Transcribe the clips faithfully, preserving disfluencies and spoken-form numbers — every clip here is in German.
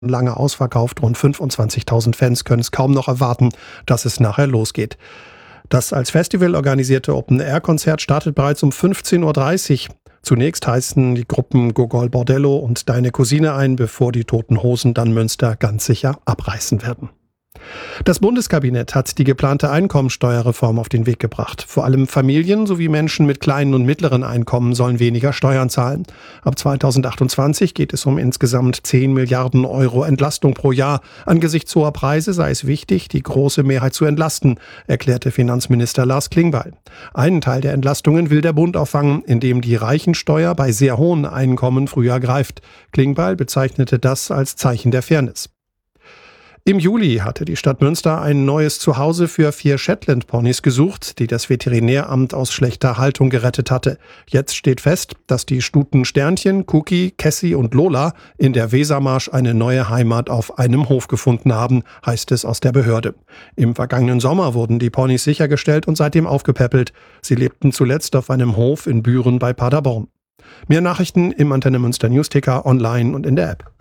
lange ausverkauft. Rund fünfundzwanzigtausend Fans können es kaum noch erwarten, dass es nachher losgeht. Das als Festival organisierte Open-Air-Konzert startet bereits um fünfzehn Uhr dreißig. Zunächst heißen die Gruppen Gogol Bordello und Deine Cousine ein, bevor die Toten Hosen dann Münster ganz sicher abreißen werden. Das Bundeskabinett hat die geplante Einkommensteuerreform auf den Weg gebracht. Vor allem Familien sowie Menschen mit kleinen und mittleren Einkommen sollen weniger Steuern zahlen. Ab zweitausendachtundzwanzig geht es um insgesamt zehn Milliarden Euro Entlastung pro Jahr. Angesichts hoher Preise sei es wichtig, die große Mehrheit zu entlasten, erklärte Finanzminister Lars Klingbeil. Einen Teil der Entlastungen will der Bund auffangen, indem die Reichensteuer bei sehr hohen Einkommen früher greift. Klingbeil bezeichnete das als Zeichen der Fairness. Im Juli hatte die Stadt Münster ein neues Zuhause für vier Shetland-Ponys gesucht, die das Veterinäramt aus schlechter Haltung gerettet hatte. Jetzt steht fest, dass die Stuten Sternchen, Cookie, Cassie und Lola in der Wesermarsch eine neue Heimat auf einem Hof gefunden haben, heißt es aus der Behörde. Im vergangenen Sommer wurden die Ponys sichergestellt und seitdem aufgepäppelt. Sie lebten zuletzt auf einem Hof in Büren bei Paderborn. Mehr Nachrichten im Antenne Münster Newsticker, online und in der App.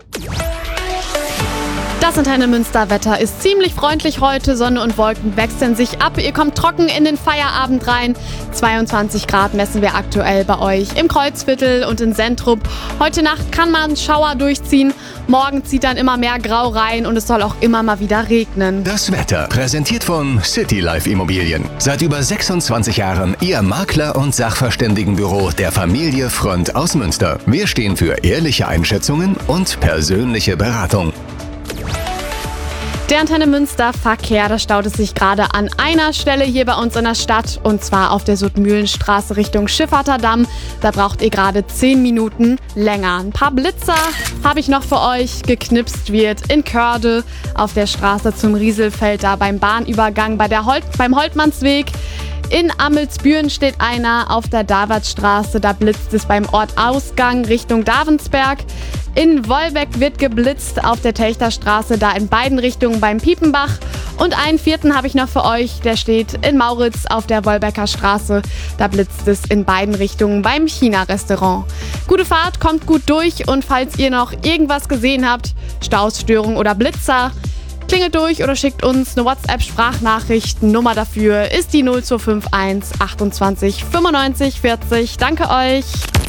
Das Antenne Münster Wetter ist ziemlich freundlich heute. Sonne und Wolken wechseln sich ab. Ihr kommt trocken in den Feierabend rein. zweiundzwanzig Grad messen wir aktuell bei euch im Kreuzviertel und in Sentrup. Heute Nacht kann man Schauer durchziehen. Morgen zieht dann immer mehr Grau rein und es soll auch immer mal wieder regnen. Das Wetter präsentiert von City Life Immobilien. Seit über sechsundzwanzig Jahren Ihr Makler- und Sachverständigenbüro der Familie Frönd aus Münster. Wir stehen für ehrliche Einschätzungen und persönliche Beratung. Der Antenne Münster Verkehr, da staut es sich gerade an einer Stelle hier bei uns in der Stadt, und zwar auf der Sudmühlenstraße Richtung Schifferter Damm. Da braucht ihr gerade zehn Minuten länger. Ein paar Blitzer habe ich noch für euch. Geknipst wird in Körde auf der Straße zum Rieselfeld, da beim Bahnübergang bei der Holt, beim Holtmannsweg. In Amelsbüren steht einer auf der Davidstraße, da blitzt es beim Ort Ausgang Richtung Davensberg. In Wolbeck wird geblitzt auf der Telchterstraße, da in beiden Richtungen beim Piepenbach. Und einen vierten habe ich noch für euch, der steht in Mauritz auf der Wolbecker Straße. Da blitzt es in beiden Richtungen beim China-Restaurant. Gute Fahrt, kommt gut durch, und falls ihr noch irgendwas gesehen habt, Staus, Störungen oder Blitzer, klingelt durch oder schickt uns eine WhatsApp-Sprachnachricht. Nummer dafür ist die null zwei fünf eins achtundzwanzig fünfundneunzig vierzig. Danke euch!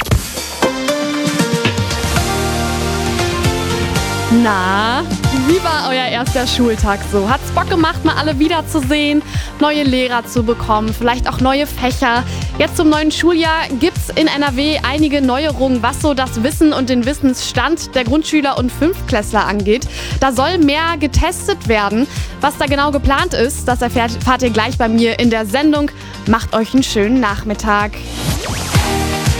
Na, wie war euer erster Schultag so? Hat's Bock gemacht, mal alle wiederzusehen, neue Lehrer zu bekommen, vielleicht auch neue Fächer? Jetzt zum neuen Schuljahr gibt's in N R W einige Neuerungen, was so das Wissen und den Wissensstand der Grundschüler und Fünftklässler angeht. Da soll mehr getestet werden. Was da genau geplant ist, das erfahrt erfahrt ihr gleich bei mir in der Sendung. Macht euch einen schönen Nachmittag.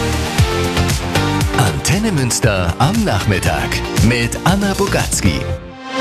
Antenne Münster am Nachmittag mit Anna Bogatzki.